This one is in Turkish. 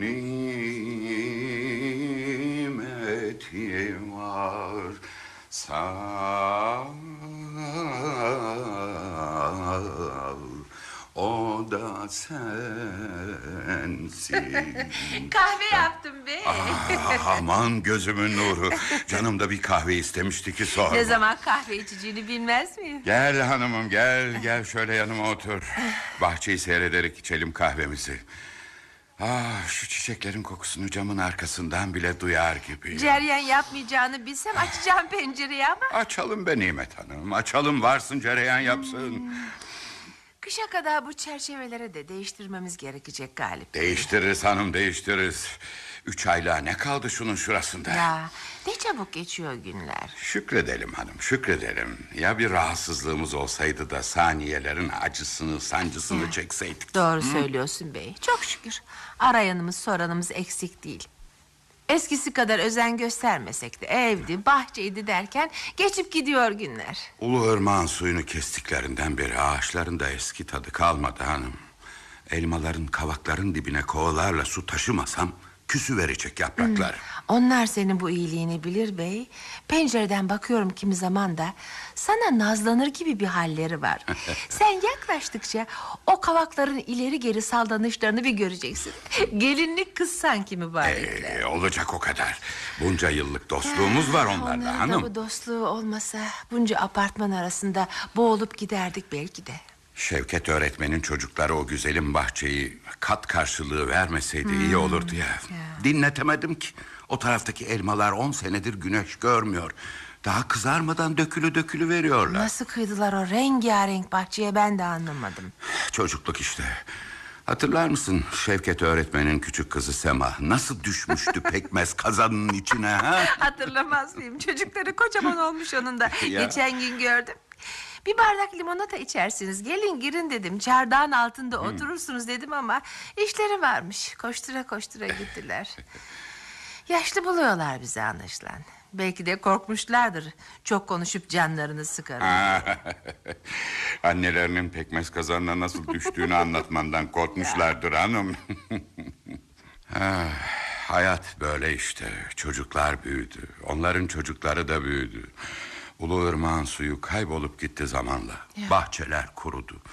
nimetim var. Sağ o da sensin. Kahve yaptım bey. Aman gözümün nuru. Canım da bir kahve istemişti ki sorma. Ne zaman kahve içeceğini bilmez miyim? Gel hanımım gel şöyle yanıma otur. Bahçeyi seyrederek içelim kahvemizi. Şu çiçeklerin kokusunu camın arkasından bile duyar gibi. Ceryan yapmayacağını bilsem açacağım pencereyi ama. Açalım be Nimet Hanım, açalım, varsın cereyan yapsın. Kışa kadar bu çerçeveleri de değiştirmemiz gerekecek Galip. Değiştiririz hanım, değiştiririz. 3 aylığa ne kaldı şunun şurasında? Ya ne çabuk geçiyor günler. Şükredelim hanım, şükredelim. Ya bir rahatsızlığımız olsaydı da saniyelerin acısını, sancısını çekseydik. Doğru söylüyorsun bey. Çok şükür arayanımız soranımız eksik değil. Eskisi kadar özen göstermesek de evdi, bahçeydi derken geçip gidiyor günler. Ulu ırmağın suyunu kestiklerinden beri ağaçların da eski tadı kalmadı hanım. Elmaların, kavakların dibine kovalarla su taşımasam küsüverecek yapraklar. Onlar senin bu iyiliğini bilir bey. Pencereden bakıyorum kimi zaman da sana nazlanır gibi bir halleri var. Sen yaklaştıkça o kavakların ileri geri saldanışlarını bir göreceksin. Gelinlik kız sanki mübarekler. Olacak o kadar. Bunca yıllık dostluğumuz var onlarla Onların hanım. da bu dostluğu olmasa bunca apartman arasında boğulup giderdik belki de. Şevket öğretmenin çocukları o güzelim bahçeyi kat karşılığı vermeseydi iyi olurdu ya. Dinletemedim ki. O taraftaki elmalar 10 senedir güneş görmüyor. Daha kızarmadan dökülü veriyorlar. Nasıl kıydılar o rengarenk bahçeye ben de anlamadım. Çocukluk işte. Hatırlar mısın Şevket öğretmenin küçük kızı Sema nasıl düşmüştü pekmez kazanının içine ha? Hatırlamaz mıyım? Çocukları kocaman olmuş onun da. Ya. Geçen gün gördüm. Bir bardak limonata içersiniz. Gelin girin dedim. Çardağın altında oturursunuz dedim ama işleri varmış. Koştura koştura gittiler. Yaşlı buluyorlar bizi anlaşılan. Belki de korkmuşlardır. Çok konuşup canlarını sıkarım. Annelerinin pekmez kazanına nasıl düştüğünü anlatmandan korkmuşlardır hanım. Hayat böyle işte. Çocuklar büyüdü. Onların çocukları da büyüdü. Ulu ırmağın suyu kaybolup gitti zamanla. Bahçeler kurudu.